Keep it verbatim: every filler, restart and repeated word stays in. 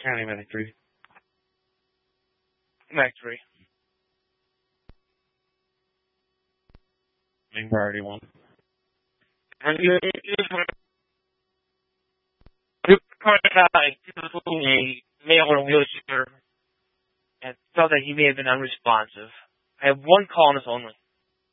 County Medic three. Medic three. Main priority one. And you, you, you pointed out like, a male in a wheelchair and felt that he may have been unresponsive. I have one call on this only.